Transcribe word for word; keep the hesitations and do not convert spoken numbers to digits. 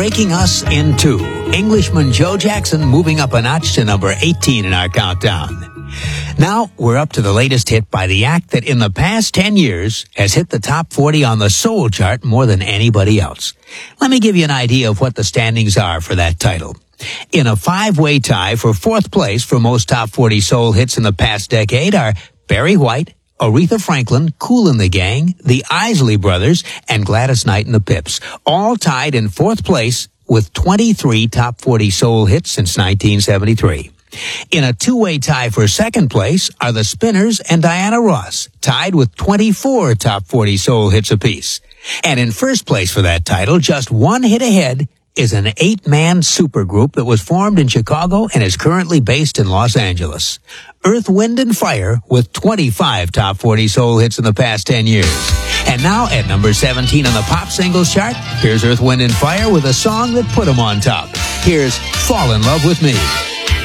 breaking us in two. Englishman Joe Jackson moving up a notch to number eighteen in our countdown. Now, we're up to the latest hit by the act that in the past ten years has hit the top forty on the soul chart more than anybody else. Let me give you an idea of what the standings are for that title. In a five-way tie for fourth place for most top forty soul hits in the past decade are Barry White, Aretha Franklin, Kool and the Gang, the Isley Brothers, and Gladys Knight and the Pips, all tied in fourth place with twenty-three top forty soul hits since nineteen seventy-three. In a two-way tie for second place are the Spinners and Diana Ross, tied with twenty-four top forty soul hits apiece. And in first place for that title, just one hit ahead, is an eight-man supergroup that was formed in Chicago and is currently based in Los Angeles. Earth, Wind and Fire with twenty-five top forty soul hits in the past ten years. And now at number seventeen on the pop singles chart, here's Earth, Wind and Fire with a song that put them on top. Here's Fall in Love with Me.